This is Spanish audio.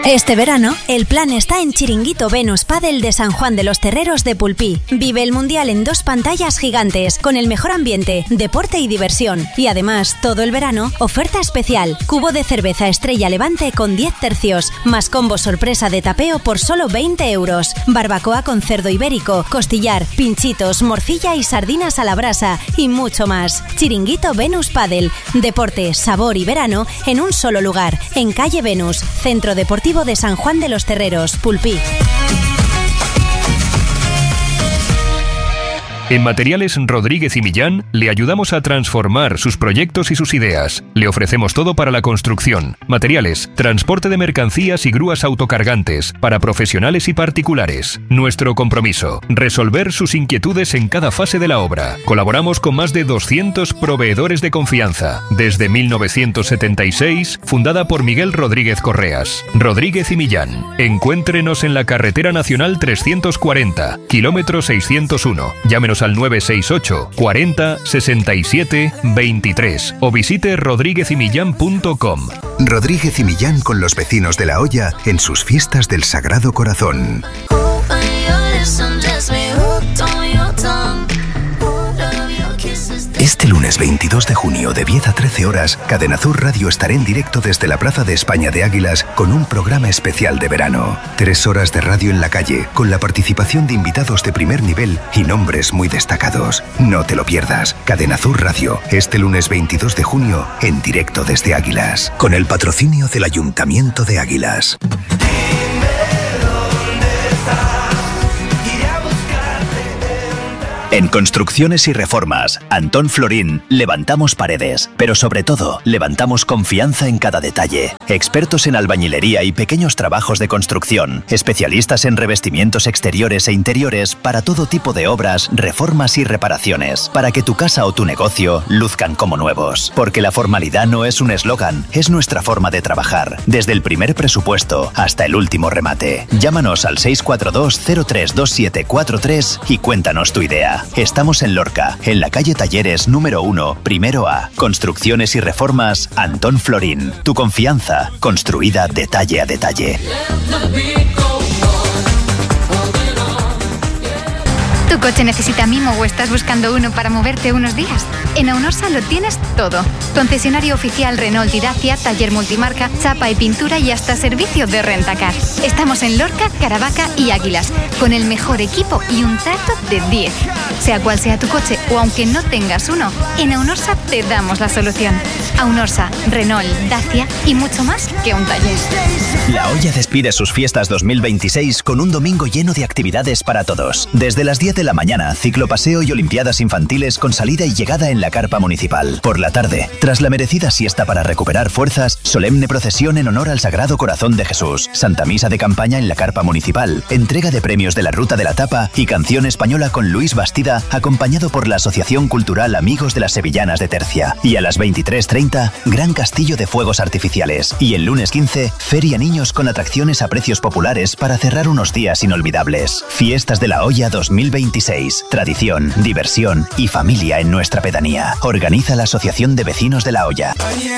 Este verano, el plan está en Chiringuito Venus Padel de San Juan de los Terreros de Pulpí. Vive el Mundial en 2 pantallas gigantes, con el mejor ambiente, deporte y diversión. Y además, todo el verano, oferta especial. Cubo de cerveza Estrella Levante con 10 tercios, más combo sorpresa de tapeo por solo 20 euros. Barbacoa con cerdo ibérico, costillar, pinchitos, morcilla y sardinas a la brasa, y mucho más. Chiringuito Venus Padel. Deporte, sabor y verano en un solo lugar. En calle Venus, Centro Deportivo de San Juan de los Terreros, Pulpí. En Materiales Rodríguez y Millán le ayudamos a transformar sus proyectos y sus ideas. Le ofrecemos todo para la construcción. Materiales, transporte de mercancías y grúas autocargantes para profesionales y particulares. Nuestro compromiso, resolver sus inquietudes en cada fase de la obra. Colaboramos con más de 200 proveedores de confianza. Desde 1976, fundada por Miguel Rodríguez Correas. Rodríguez y Millán. Encuéntrenos en la Carretera Nacional 340, kilómetro 601. Llámenos al 968 40 67 23 o visite rodríguezymillán.com. Rodríguez y Millán con los vecinos de La Hoya en sus fiestas del Sagrado Corazón. Este lunes 22 de junio de 10 a 13 horas, Cadena Sur Radio estará en directo desde la Plaza de España de Águilas con un programa especial de verano. 3 horas de radio en la calle, con la participación de invitados de primer nivel y nombres muy destacados. No te lo pierdas. Cadena Sur Radio, este lunes 22 de junio, en directo desde Águilas, con el patrocinio del Ayuntamiento de Águilas. En Construcciones y Reformas, Antón Florín, levantamos paredes, pero sobre todo, levantamos confianza en cada detalle. Expertos en albañilería y pequeños trabajos de construcción, especialistas en revestimientos exteriores e interiores para todo tipo de obras, reformas y reparaciones, para que tu casa o tu negocio luzcan como nuevos. Porque la formalidad no es un eslogan, es nuestra forma de trabajar, desde el primer presupuesto hasta el último remate. Llámanos al 642 032743 y cuéntanos tu idea. Estamos en Lorca, en la calle Talleres número 1, primero A. Construcciones y Reformas, Antón Florín. Tu confianza, construida detalle a detalle. ¿Tu coche necesita mimo o estás buscando uno para moverte unos días? En Aunorsa lo tienes todo. Concesionario oficial Renault y Dacia, taller multimarca, chapa y pintura y hasta servicio de rentacar. Estamos en Lorca, Caravaca y Águilas, con el mejor equipo y un trato de 10. Sea cual sea tu coche o aunque no tengas uno, en Aunorsa te damos la solución. Aunorsa, Renault, Dacia y mucho más que un taller. La Hoya despide sus fiestas 2026 con un domingo lleno de actividades para todos. Desde las 10 de la mañana, ciclopaseo y olimpiadas infantiles con salida y llegada en la carpa municipal. Por la tarde, tras la merecida siesta para recuperar fuerzas, solemne procesión en honor al Sagrado Corazón de Jesús, Santa Misa de campaña en la carpa municipal, entrega de premios de la Ruta de la Tapa y canción española con Luis Bastida, acompañado por la Asociación Cultural Amigos de las Sevillanas de Tercia. Y a las 23:30, gran castillo de fuegos artificiales. Y el lunes 15, feria niños con atracciones a precios populares para cerrar unos días inolvidables. Fiestas de la Hoya 2026. Tradición, diversión y familia en nuestra pedanía. Organiza la Asociación de Vecinos de La Hoya.